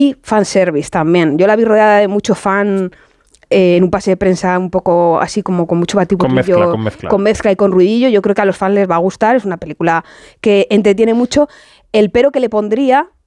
y fanservice también. Yo la vi rodeada de mucho fan en un pase de prensa un poco así como con mucho batiburrillo, con mezcla y con ruidillo. Yo creo que a los fans les va a gustar, es una película que entretiene mucho. El pero que le pondría